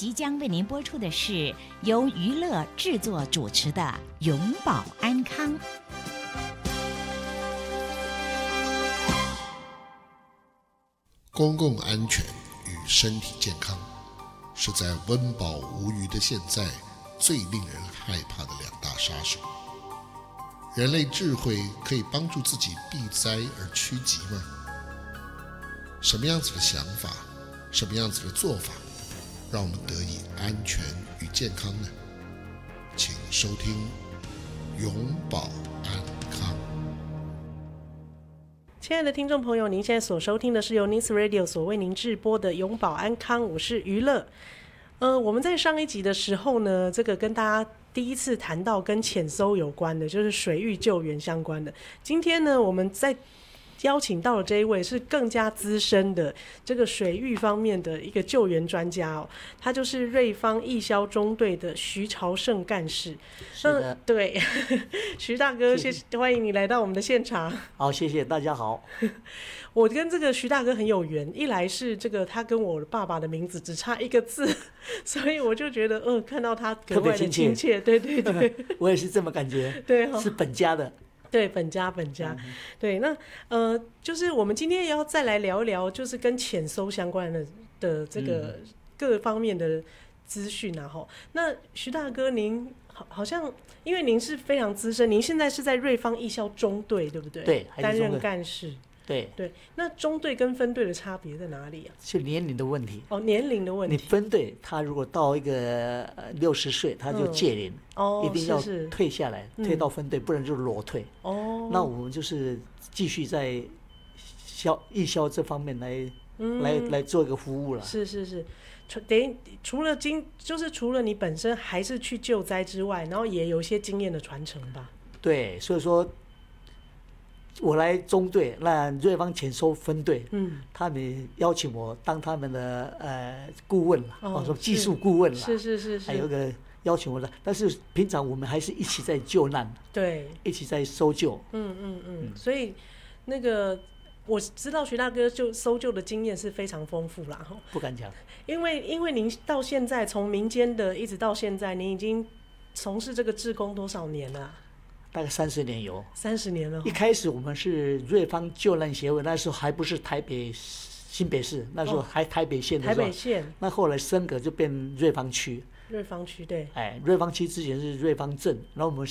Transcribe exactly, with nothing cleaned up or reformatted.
即将为您播出的是由娱乐制作主持的《永保安康》。 公共安全与身体健康是在温饱无余的现在最令人害怕的两大杀手。人类智慧可以帮助自己避灾而趋吉吗？什么样子的想法，什么样子的做法，让我们得以安全与健康呢？请收听永保安康。 亲爱的听众朋友，您现在所收听的是由 News Radio 所为您制播的永保安康，我是娱乐。呃，我们在上一集的时候呢，这个跟大家第一次谈到跟潜搜有关的，就是水域救援相关的。今天呢，我们在邀请到的这一位是更加资深的这个水域方面的一个救援专家哦，他就是瑞芳义消中队的徐朝胜干事。 是的， 嗯、对，徐大哥，谢谢，欢迎你来到我们的现场。 好，谢谢大家好。 我跟这个徐大哥很有缘，一来是这个他跟我爸爸的名字只差一个字，所以我就觉得，嗯、呃，看到他格外的亲切，对对对， 我也是这么感觉， 对、哦， 是本家的。 对，本家本家，嗯、对，那呃，就是我们今天也要再来聊一聊，就是跟潜搜相关的的这个各方面的资讯啊。吼、嗯，那徐大哥您好，好像因为您是非常资深，您现在是在瑞芳义消中队，对不对？ 对， 担任干事。 对对，那中队跟分队的差别在哪里啊？ 是年龄的问题。 哦，年龄的问题。 你分队，他如果到一个六十岁，他就届龄、嗯哦，一定要退下来，是是退到分队、嗯，不然就裸退。哦，那我们就是继续在消义消这方面来、嗯、来来做一个服务了。 是是是，等于除了经，就是除了你本身还是去救灾之外，然后也有一些经验的传承吧。 对，所以说。我来中队，那瑞芳潜搜分队，嗯，他们邀请我当他们的呃顾问了，哦，说技术顾问了， 是是是是， 还有个邀请我的，但是平常我们还是一起在救难， 对， 一起在搜救， 嗯嗯嗯，嗯所以那个我知道徐大哥就搜救的经验是非常丰富啦， 不敢讲， 因为因为您到现在从民间的一直到现在，您已经从事这个志工多少年了、啊？ 大概三十年有， 三十年了。 一开始我们是瑞芳救难协会，那时候还不是台北新北市，那时候还台北县的时候。 台北县。 那后来升格就变瑞芳区。 瑞芳区对。 哎，瑞芳区之前是瑞芳镇，然后我们